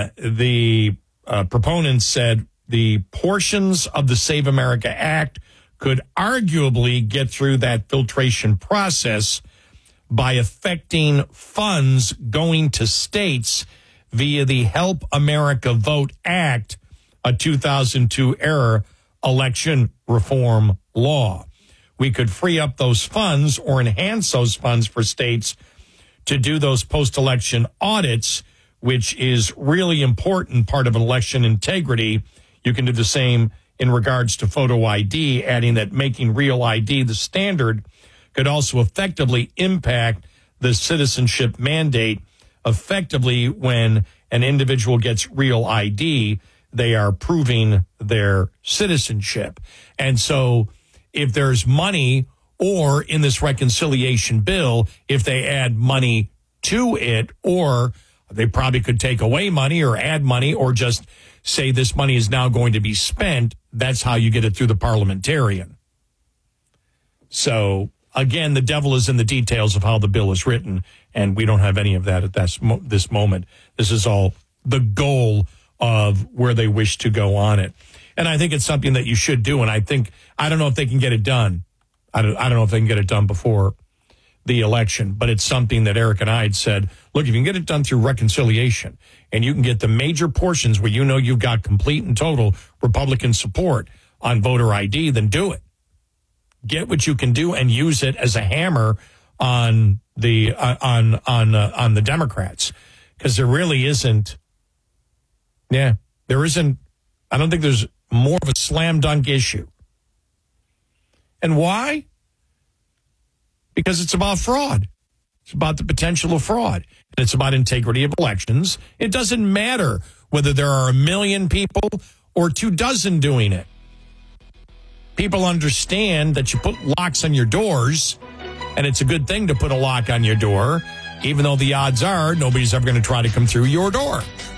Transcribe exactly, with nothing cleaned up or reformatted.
uh, the uh, proponents said the portions of the Save America Act could arguably get through that filtration process by affecting funds going to states via the Help America Vote Act, a two thousand two era election reform law. We could free up those funds or enhance those funds for states to do those post-election audits, which is really important part of election integrity. You can do the same in regards to photo I D, adding that making real I D the standard could also effectively impact the citizenship mandate. Effectively, when an individual gets real I D, they are proving their citizenship. And so if there's money, or in this reconciliation bill, if they add money to it, or they probably could take away money or add money or just say this money is now going to be spent, that's how you get it through the parliamentarian. So, again, the devil is in the details of how the bill is written, and we don't have any of that at this, mo- this moment. This is all the goal of where they wish to go on it. And I think it's something that you should do, and I think, I don't know if they can get it done. I don't, I don't know if they can get it done before the election, but it's something that Eric and I had said, look, if you can get it done through reconciliation and you can get the major portions where you know you've got complete and total Republican support on voter I D, then do it. Get what you can do and use it as a hammer on the uh, on on uh, on the Democrats, because there really isn't. Yeah, there isn't. I don't think there's more of a slam dunk issue. And why? Because it's about fraud. It's about the potential of fraud. And it's about integrity of elections. It doesn't matter whether there are a million people or two dozen doing it. People understand that you put locks on your doors, and it's a good thing to put a lock on your door, even though the odds are nobody's ever going to try to come through your door.